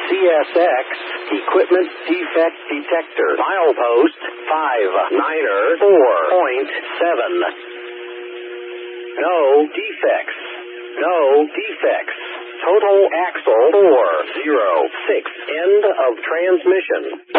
CSX Equipment Defect Detector. Milepost 594.7. No defects. No defects. Total axle 406. End of transmission.